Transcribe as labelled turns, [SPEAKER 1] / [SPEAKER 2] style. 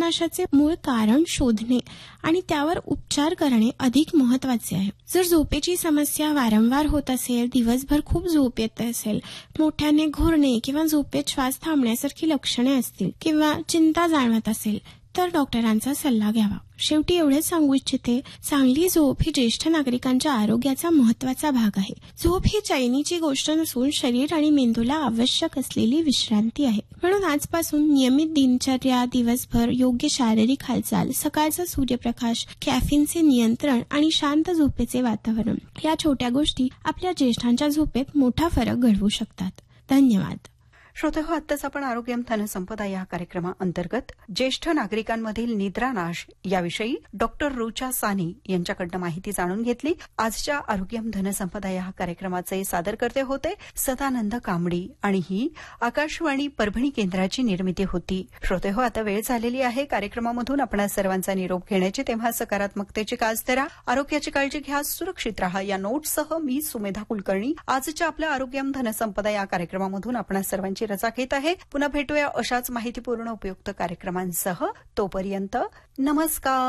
[SPEAKER 1] निद्रानाशाचे मूळ कारण शोधणे आणि त्यावर उपचार करणे अधिक महत्त्वाचे आहे. जर झोपेची समस्या वारंवार होत असेल, दिवसभर खूप झोप येत असेल, मोठ्याने घोरणे किंवा झोपेत श्वास थांबण्यासारखी लक्षणे असतील किंवा चिंता जाणवत असेल तर डॉक्टरांचा सल्ला घ्यावा. शेवटी एवढेच सांगू इच्छिते, चांगली झोप ही ज्येष्ठ नागरिकांच्या आरोग्याचा महत्त्वाचा भाग आहे. झोप ही चैनीची गोष्ट नसून शरीर आणि मेंदूला आवश्यक असलेली विश्रांती आहे. म्हणून आजपासून नियमित दिनचर्या, दिवसभर योग्य शारीरिक हालचाल, सकाळचा सूर्यप्रकाश, कॅफीनचे नियंत्रण आणि शांत झोपेचे वातावरण या छोट्या गोष्टी आपल्या ज्येष्ठांच्या झोपेत मोठा फरक घडवू शकतात. धन्यवाद.
[SPEAKER 2] श्रोतेहो, आत्ताच आपण आरोग्यम धनसंपदा या कार्यक्रमाअंतर्गत ज्येष्ठ नागरिकांमधील निद्रानाश याविषयी डॉक्टर रुचा सानी यांच्याकडनं माहिती जाणून घेतली. आजच्या आरोग्यम धनसंपदा या कार्यक्रमाचे सादरकर्ते होते सदानंद कांबडी आणि ही आकाशवाणी परभणी केंद्राची निर्मिती होती. श्रोतेहो, आता वेळ झालेली आहे कार्यक्रमामधून आपणा सर्वांचा निरोप घेण्याची. तेव्हा सकारात्मकतेची कास धरा, आरोग्याची काळजी घ्या, सुरक्षित राहा या नोटसह मी सुमेधा कुलकर्णी आजच्या आपल्या आरोग्यम धनसंपदा या कार्यक्रमामधून आपणा सर्वांची रजा घेत आहे. पुन्हा भेटूया अशाच माहितीपूर्ण उपयुक्त कार्यक्रमांसह. तोपर्यंत नमस्कार.